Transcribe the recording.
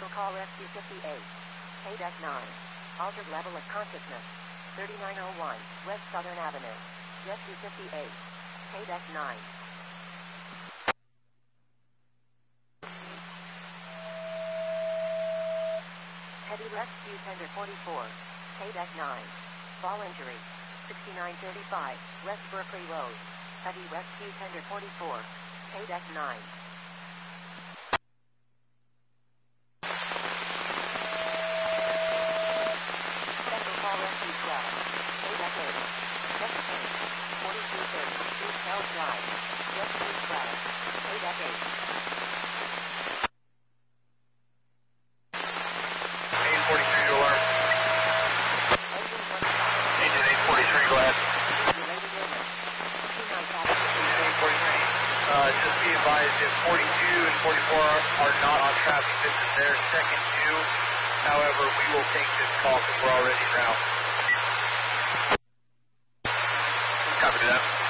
Special call Rescue 58. KDEC 9. Altered level of consciousness. 3901 West Southern Avenue. Rescue 58. KDEC 9. Heavy Rescue Tender 44. KDEC 9. Fall injury. 6935 West Berkeley Road. Heavy Rescue Tender 44. KDEC 9. Special call Rescue 12. KDEC 8. Next case. 4230 East Hell Drive. Rescue 12. KDEC 8. Just be advised if 42 and 44 are not on traffic, this is their second due. However, we will take this call because we're already now. Copy that.